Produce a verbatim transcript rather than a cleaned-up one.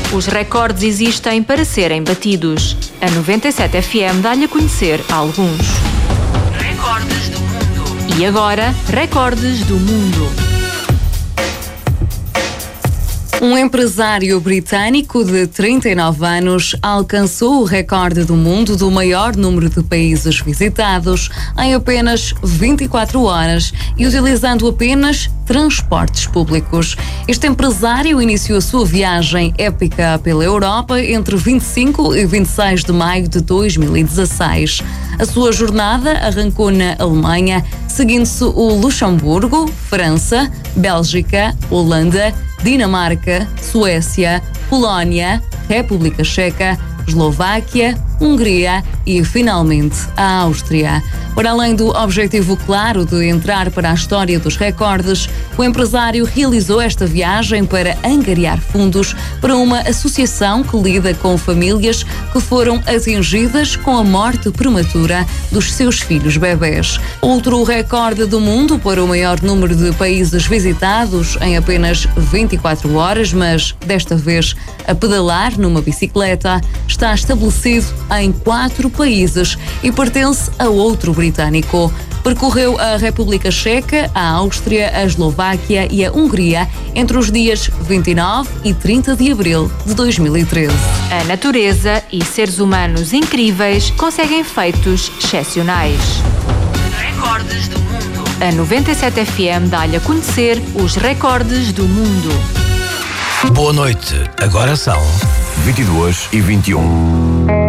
Os recordes existem para serem batidos. A noventa e sete F M dá-lhe a conhecer alguns. Recordes do mundo. E agora, recordes do mundo. Um empresário britânico de trinta e nove anos alcançou o recorde do mundo do maior número de países visitados em apenas vinte e quatro horas e utilizando apenas transportes públicos. Este empresário iniciou a sua viagem épica pela Europa entre vinte e cinco e vinte e seis de maio de dois mil e dezasseis. A sua jornada arrancou na Alemanha, seguindo-se o Luxemburgo, França, Bélgica, Holanda, Dinamarca, Suécia, Polónia, República Checa, Eslováquia, Hungria e, finalmente, a Áustria. Para além do objetivo claro de entrar para a história dos recordes, o empresário realizou esta viagem para angariar fundos para uma associação que lida com famílias que foram atingidas com a morte prematura dos seus filhos bebés. Outro recorde do mundo para o maior número de países visitados em apenas vinte e quatro horas, mas desta vez a pedalar numa bicicleta, está estabelecido em quatro países e pertence a outro britânico. Percorreu a República Checa, a Áustria, a Eslováquia e a Hungria entre os dias vinte e nove e trinta de abril de dois mil e treze. A natureza e seres humanos incríveis conseguem feitos excepcionais. Recordes do mundo. A noventa e sete F M dá-lhe a conhecer os recordes do mundo. Boa noite, agora são vinte e duas e vinte e um.